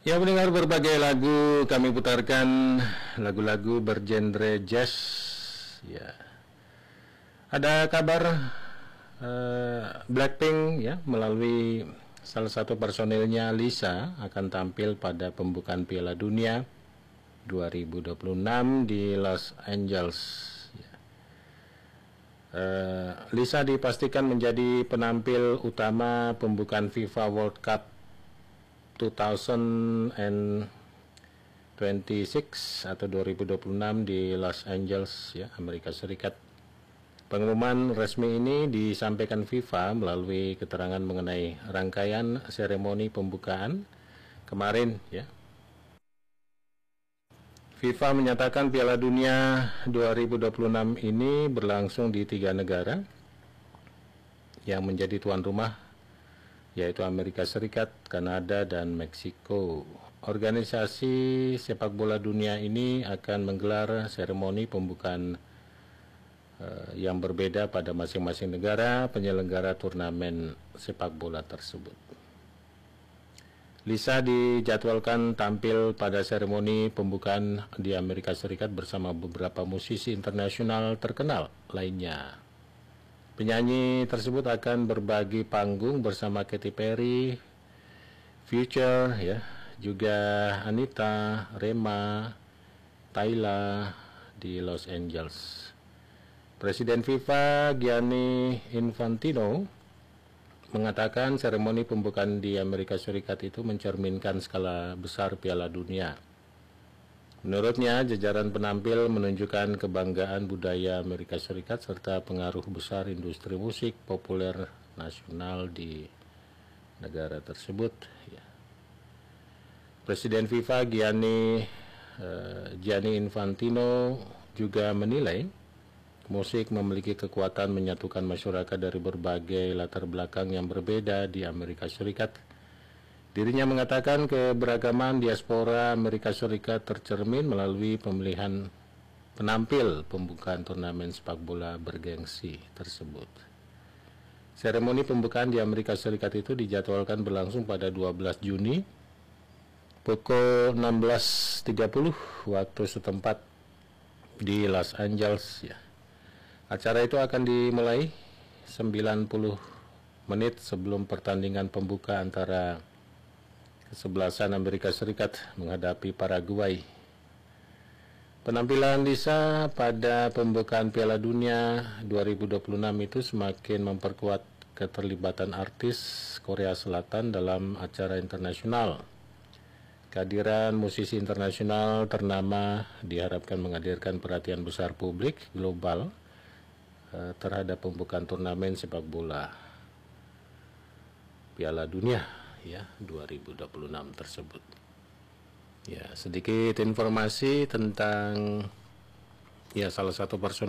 Ya, mendengar berbagai lagu, kami putarkan lagu-lagu bergenre jazz. Ya, ada kabar Blackpink ya melalui salah satu personilnya Lisa akan tampil pada pembukaan Piala Dunia 2026 di Los Angeles. Ya. Lisa dipastikan menjadi penampil utama pembukaan FIFA World Cup 2026 atau 2026 di Los Angeles ya, Amerika Serikat. Pengumuman resmi ini disampaikan FIFA melalui keterangan mengenai rangkaian seremoni pembukaan kemarin ya. FIFA menyatakan Piala Dunia 2026 ini berlangsung di 3 negara yang menjadi tuan rumah, yaitu Amerika Serikat, Kanada, dan Meksiko. Organisasi sepak bola dunia ini akan menggelar seremoni pembukaan yang berbeda pada masing-masing negara penyelenggara turnamen sepak bola tersebut. Lisa dijadwalkan tampil pada seremoni pembukaan di Amerika Serikat bersama beberapa musisi internasional terkenal lainnya. Penyanyi tersebut akan berbagi panggung bersama Katy Perry, Future, ya, juga Anita, Rema, Tyla di Los Angeles. Presiden FIFA Gianni Infantino mengatakan seremoni pembukaan di Amerika Serikat itu mencerminkan skala besar Piala Dunia. Menurutnya, jajaran penampil menunjukkan kebanggaan budaya Amerika Serikat serta pengaruh besar industri musik populer nasional di negara tersebut. Ya. Presiden FIFA Gianni Infantino juga menilai musik memiliki kekuatan menyatukan masyarakat dari berbagai latar belakang yang berbeda di Amerika Serikat. Dirinya mengatakan keberagaman diaspora Amerika Serikat tercermin melalui pemilihan penampil pembukaan turnamen sepak bola bergengsi tersebut. Seremoni pembukaan di Amerika Serikat itu dijadwalkan berlangsung pada 12 Juni pukul 16.30 waktu setempat di Los Angeles ya. Acara itu akan dimulai 90 menit sebelum pertandingan pembuka antara kesebelasan Amerika Serikat menghadapi Paraguay. Penampilan Lisa pada pembukaan Piala Dunia 2026 itu semakin memperkuat keterlibatan artis Korea Selatan dalam acara internasional. Kehadiran musisi internasional ternama diharapkan menghadirkan perhatian besar publik global terhadap pembukaan turnamen sepak bola Piala Dunia ya 2026 tersebut. Ya, sedikit informasi tentang ya salah satu personil